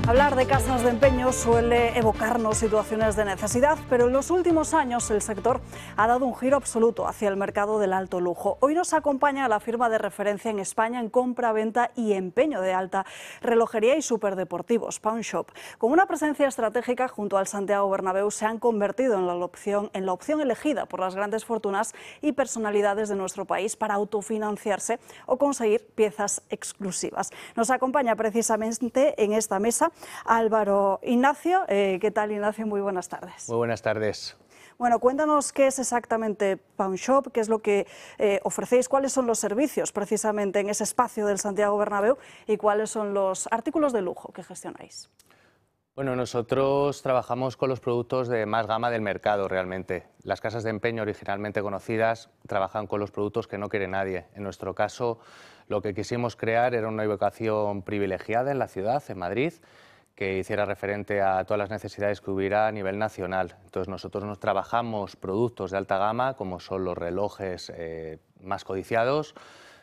Hablar de casas de empeño suele evocarnos situaciones de necesidad, pero en los últimos años el sector ha dado un giro absoluto hacia el mercado del alto lujo. Hoy nos acompaña la firma de referencia en España en compra, venta y empeño de alta relojería y superdeportivos, Pawn Shop. Con una presencia estratégica junto al Santiago Bernabéu, se han convertido en la opción elegida por las grandes fortunas y personalidades de nuestro país para autofinanciarse o conseguir piezas exclusivas. Nos acompaña precisamente en esta mesa Álvaro Ignacio. ¿Qué tal, Ignacio? Muy buenas tardes. Muy buenas tardes. Bueno, cuéntanos qué es exactamente Pawn Shop, qué es lo que ofrecéis, cuáles son los servicios precisamente en ese espacio del Santiago Bernabéu y cuáles son los artículos de lujo que gestionáis. Bueno, nosotros trabajamos con los productos de más gama del mercado realmente. Las casas de empeño originalmente conocidas trabajan con los productos que no quiere nadie. En nuestro caso, lo que quisimos crear era una ubicación privilegiada en la ciudad, en Madrid, que hiciera referente a todas las necesidades que hubiera a nivel nacional. Entonces nosotros nos trabajamos productos de alta gama, como son los relojes más codiciados,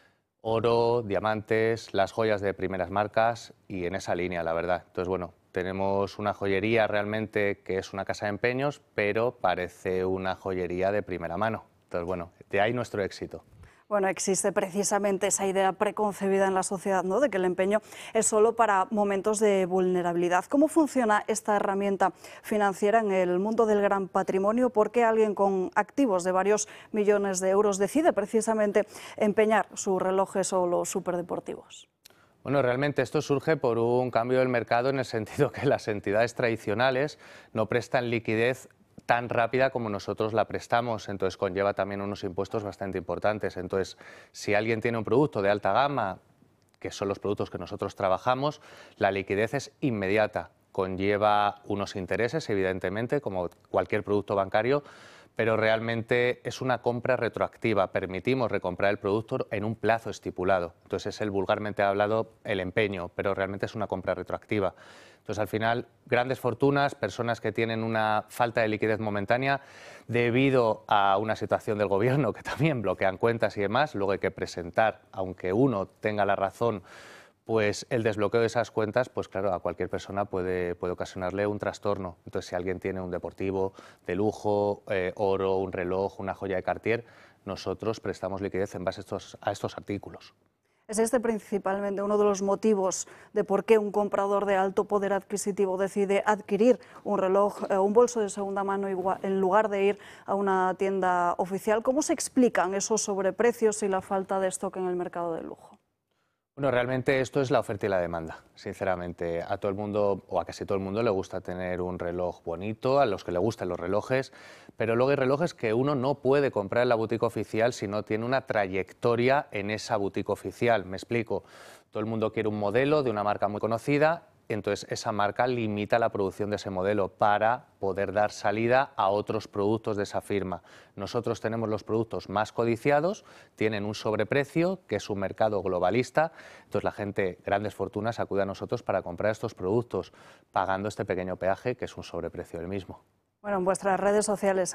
oro, diamantes, las joyas de primeras marcas y en esa línea, la verdad. Entonces, bueno, tenemos una joyería realmente que es una casa de empeños, pero parece una joyería de primera mano. Entonces, bueno, de ahí nuestro éxito. Bueno, existe precisamente esa idea preconcebida en la sociedad, ¿no?, de que el empeño es solo para momentos de vulnerabilidad. ¿Cómo funciona esta herramienta financiera en el mundo del gran patrimonio? ¿Por qué alguien con activos de varios millones de euros decide precisamente empeñar sus relojes o los superdeportivos? Bueno, realmente esto surge por un cambio del mercado en el sentido que las entidades tradicionales no prestan liquidez tan rápida como nosotros la prestamos, entonces conlleva también unos impuestos bastante importantes. Entonces, si alguien tiene un producto de alta gama, que son los productos que nosotros trabajamos, la liquidez es inmediata, conlleva unos intereses, evidentemente, como cualquier producto bancario, pero realmente es una compra retroactiva. Permitimos recomprar el producto en un plazo estipulado. Entonces es el vulgarmente hablado el empeño, pero realmente es una compra retroactiva. Entonces al final, grandes fortunas, personas que tienen una falta de liquidez momentánea debido a una situación del gobierno que también bloquean cuentas y demás, luego hay que presentar, aunque uno tenga la razón, pues el desbloqueo de esas cuentas, pues claro, a cualquier persona puede ocasionarle un trastorno. Entonces, si alguien tiene un deportivo de lujo, oro, un reloj, una joya de Cartier, nosotros prestamos liquidez en base a estos artículos. ¿Es este principalmente uno de los motivos de por qué un comprador de alto poder adquisitivo decide adquirir un reloj o un bolso de segunda mano en lugar de ir a una tienda oficial? ¿Cómo se explican esos sobreprecios y la falta de stock en el mercado del lujo? Bueno, realmente esto es la oferta y la demanda, sinceramente. A todo el mundo, o a casi todo el mundo, le gusta tener un reloj bonito, a los que le gustan los relojes, pero luego hay relojes que uno no puede comprar en la boutique oficial si no tiene una trayectoria en esa boutique oficial. Me explico. Todo el mundo quiere un modelo de una marca muy conocida, entonces esa marca limita la producción de ese modelo para poder dar salida a otros productos de esa firma. Nosotros tenemos los productos más codiciados, tienen un sobreprecio, que es un mercado globalista, entonces la gente, grandes fortunas, acude a nosotros para comprar estos productos, pagando este pequeño peaje, que es un sobreprecio del mismo. Bueno, en vuestras redes sociales